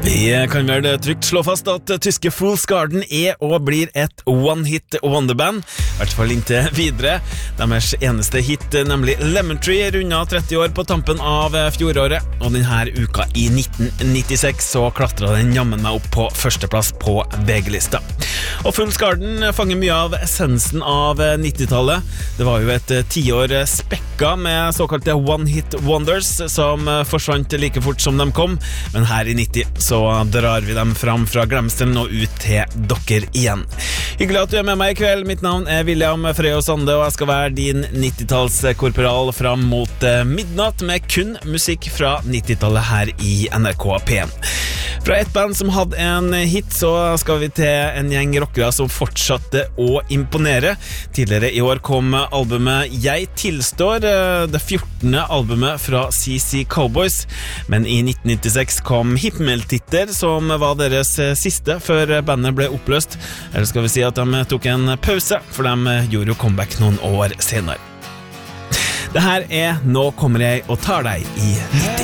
Vi kan vel trygt slå fast at tyske Fool's Garden og blir et one-hit wonderband, i hvert fall inntil videre. Deres eneste hit, nemlig Lemon Tree, rundet 30 år på tampen av fjoråret, og denne uka i 1996 så klatret den jammen meg opp på førsteplass på VG-lista. Og Fool's Garden fanger mye av essensen av 90-tallet. Det var jo et 10 år spekka med såkalte one-hit wonders som forsvant like fort som de kom, men her i 90 så drar vi dem fram fra glemselen og ut til dere igjen. Hyggelig at du er med meg i kveld. Mitt navn er William Frøy Sande, og jeg skal være din 90-tallskorporal fram mot midnatt med kun musikk fra 90-tallet her i NRK P1. Fra et band som hadde en hit, så skal vi til en gjeng rockere som fortsatte å imponere. Tidligere i år kom albumet Jeg Tilstår, det 14. albumet fra CC Cowboys, men i 1996 kom Himmeltitter, som var deres siste før bandet ble oppløst. Eller skal vi si at de tok en pause, for de gjorde jo comeback noen år senere. Det her Nå kommer jeg og tar deg i 90.